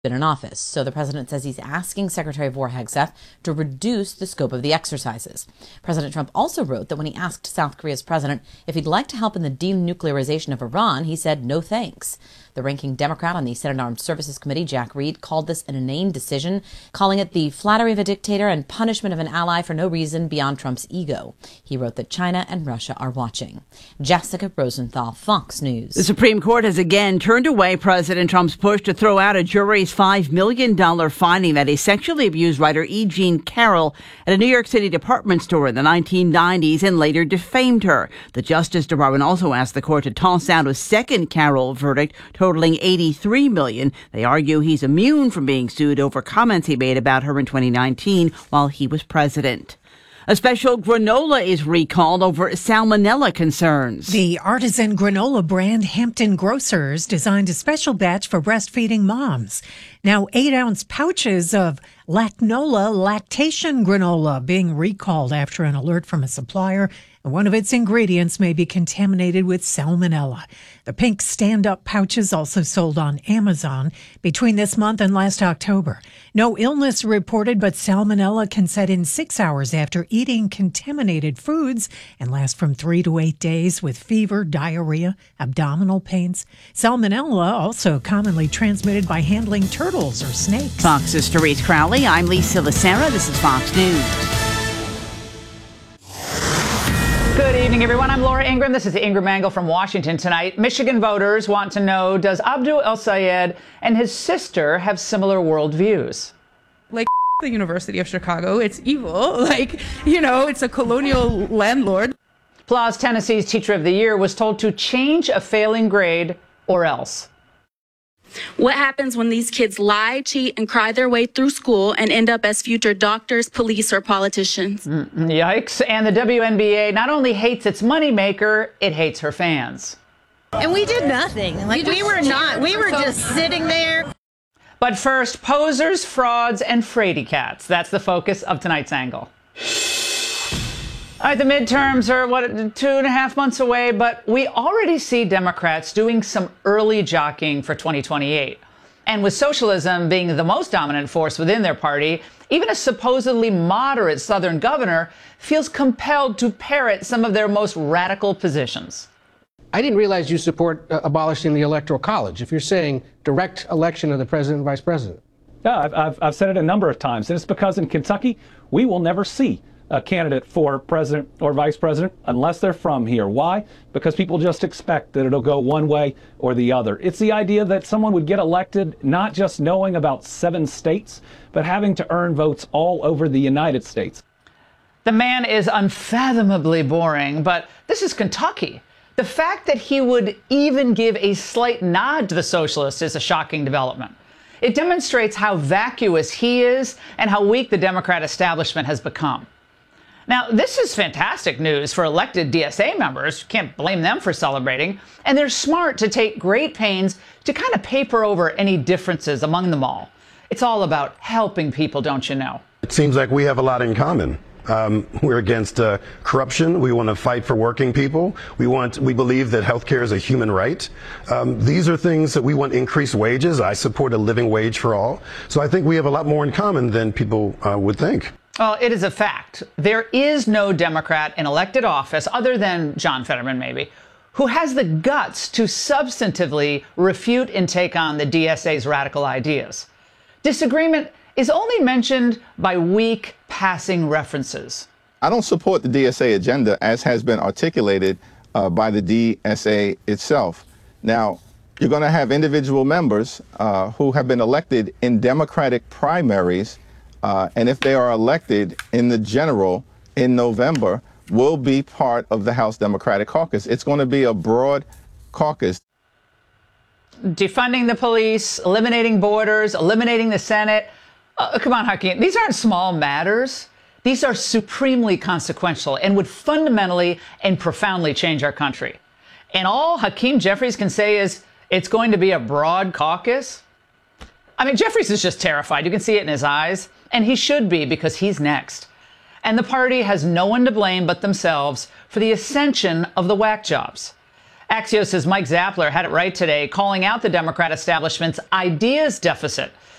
been in office. So the president says he's asking Secretary of War Hegseth to reduce the scope of the exercises. President Trump also wrote that when he asked South Korea's president if he'd like to help in the denuclearization of Iran, he said no thanks. The ranking Democrat on the Senate Armed Services Committee, Jack Reed, called this an inane decision, calling it the flattery of a dictator and punishment of an ally for no reason beyond Trump's ego. He wrote that China and Russia are watching. Jessica Rosenthal, Fox News. The Supreme Court has again turned away President Trump's push to throw out a jury's $5 million finding that a sexually abused writer E. Jean Carroll at a New York City department store in the 1990s and later defamed her. The Justice Department also asked the court to toss out a second Carroll verdict totaling $83 million. They argue he's immune from being sued over comments he made about her in 2019 while he was president. A special granola is recalled over salmonella concerns. The artisan granola brand Hampton Grocers designed a special batch for breastfeeding moms. Now 8-ounce pouches of Lacnola lactation granola being recalled after an alert from a supplier, and one of its ingredients may be contaminated with salmonella. The pink stand-up pouches also sold on Amazon between this month and last October. No illness reported, but salmonella can set in 6 hours after eating contaminated foods and last from 3 to 8 days with fever, diarrhea, abdominal pains. Salmonella also commonly transmitted by handling turtles or snakes. Fox's Therese Crowley. I'm Lisa Lacera. This is Fox News. Good evening, everyone. I'm Laura Ingraham. This is the Ingraham Angle from Washington tonight. Michigan voters want to know, does Abdul El-Sayed and his sister have similar worldviews? Like the University of Chicago, it's evil. It's a colonial landlord. Plus, Tennessee's Teacher of the Year was told to change a failing grade or else. What happens when these kids lie, cheat, and cry their way through school and end up as future doctors, police, or politicians? Yikes. And the WNBA not only hates its moneymaker, it hates her fans. And we did nothing. We were just sitting there. But first, posers, frauds, and fraidy cats. That's the focus of tonight's angle. All right, the midterms are, 2.5 months away, but we already see Democrats doing some early jockeying for 2028. And with socialism being the most dominant force within their party, even a supposedly moderate Southern governor feels compelled to parrot some of their most radical positions. I didn't realize you support abolishing the Electoral College, if you're saying direct election of the president and vice president. Yeah, I've said it a number of times, and it's because in Kentucky, we will never see a candidate for president or vice president unless they're from here. Why? Because people just expect that it'll go one way or the other. It's the idea that someone would get elected not just knowing about 7 states, but having to earn votes all over the United States. The man is unfathomably boring, but this is Kentucky. The fact that he would even give a slight nod to the socialists is a shocking development. It demonstrates how vacuous he is and how weak the Democrat establishment has become. Now, this is fantastic news for elected DSA members. You can't blame them for celebrating. And they're smart to take great pains to kind of paper over any differences among them all. It's all about helping people, don't you know? It seems like we have a lot in common. We're against corruption. We want to fight for working people. We believe that health care is a human right. These are things that we want: increased wages. I support a living wage for all. So I think we have a lot more in common than people would think. Well, it is a fact. There is no Democrat in elected office, other than John Fetterman maybe, who has the guts to substantively refute and take on the DSA's radical ideas. Disagreement is only mentioned by weak passing references. I don't support the DSA agenda as has been articulated by the DSA itself. Now, you're going to have individual members who have been elected in Democratic primaries, and if they are elected in the general in November, will be part of the House Democratic Caucus. It's going to be a broad caucus. Defunding the police, eliminating borders, eliminating the Senate. Come on, Hakeem. These aren't small matters. These are supremely consequential and would fundamentally and profoundly change our country. And all Hakeem Jeffries can say is, it's going to be a broad caucus. I mean, Jeffries is just terrified. You can see it in his eyes. And he should be, because he's next. And the party has no one to blame but themselves for the ascension of the whack jobs. Axios' Mike Zappler had it right today, calling out the Democrat establishment's ideas deficit.